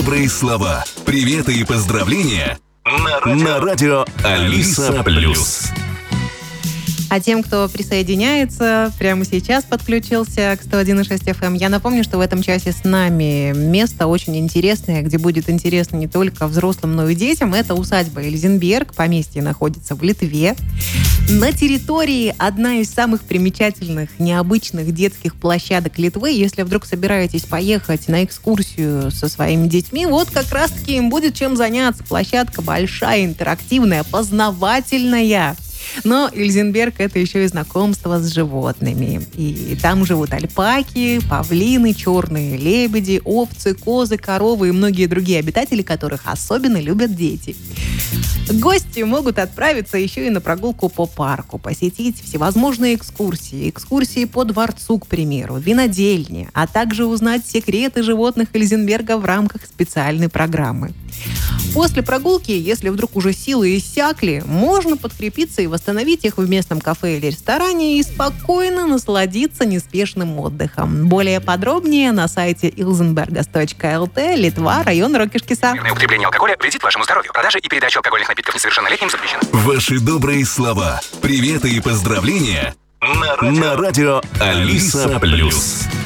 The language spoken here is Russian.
добрые слова, приветы и поздравления на радио Алиса Плюс. А тем, кто присоединяется, прямо сейчас подключился к 101.6 FM, я напомню, что в этом часе с нами место очень интересное, где будет интересно не только взрослым, но и детям. Это усадьба Эльзенберг. Поместье находится в Литве. На территории одна из самых примечательных, необычных детских площадок Литвы. Если вдруг собираетесь поехать на экскурсию со своими детьми, вот как раз-таки им будет чем заняться. Площадка большая, интерактивная, познавательная. Но Эльзенберг — это еще и знакомство с животными. И там живут альпаки, павлины, черные лебеди, овцы, козы, коровы и многие другие обитатели, которых особенно любят дети. Гости могут отправиться еще и на прогулку по парку, посетить всевозможные экскурсии. Экскурсии по дворцу, к примеру, винодельни, а также узнать секреты животных Эльзенберга в рамках специальной программы. После прогулки, если вдруг уже силы иссякли, можно подкрепиться и восстановить их в местном кафе или ресторане и спокойно насладиться неспешным отдыхом. Более подробнее на сайте ilzenbergas.lt, Литва, район Рокишкиса. Употребление алкоголя вредит вашему здоровью. Продажа и передача алкогольных напитков несовершеннолетним запрещена. Ваши добрые слова, приветы и поздравления на радио Алиса Плюс.